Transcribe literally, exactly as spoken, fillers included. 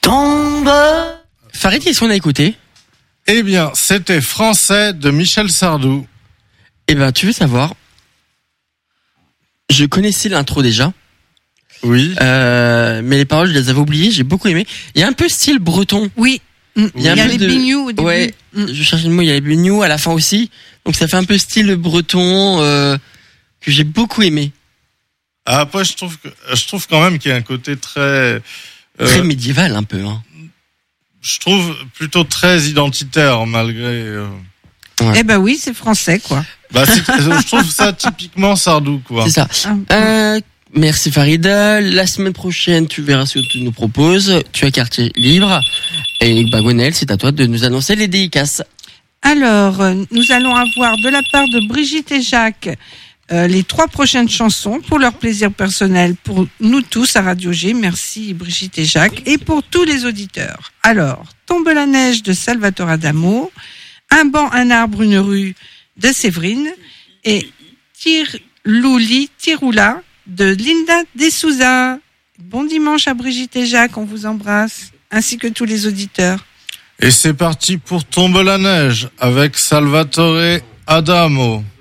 tombe. Farid, qu'est-ce qu'on a écouté? Eh bien, c'était Français de Michel Sardou. Eh ben, tu veux savoir? Je connaissais l'intro déjà. Oui. Euh, mais les paroles, je les avais oubliées. J'ai beaucoup aimé. Il y a un peu style breton. Oui. Il y a, il y a un peu les de... bignoux au début. Ouais. Mm. Je cherchais le mot. Il y a les bignoux à la fin aussi. Donc ça fait un peu style breton euh, que j'ai beaucoup aimé. Après, je trouve que je trouve quand même qu'il y a un côté très euh, très médiéval un peu. Hein. Je trouve plutôt très identitaire malgré. Euh... Ouais. Eh ben oui, c'est français quoi. Bah, c'est, je trouve ça typiquement Sardou quoi. C'est ça. Ah. Euh, merci Farida. La semaine prochaine, tu verras ce que tu nous proposes. Tu as quartier libre. Et bah Gwenaëlle, c'est à toi de nous annoncer les dédicaces. Alors, nous allons avoir de la part de Brigitte et Jacques euh, les trois prochaines chansons pour leur plaisir personnel, pour nous tous à Radio G. Merci Brigitte et Jacques. Et pour tous les auditeurs. Alors, Tombe la neige de Salvatore Adamo, Un banc, un arbre, une rue de Séverine et Tirlouli, Tiroula de Linda De Souza. Bon dimanche à Brigitte et Jacques, on vous embrasse, ainsi que tous les auditeurs. Et c'est parti pour Tombe la neige avec Salvatore Adamo.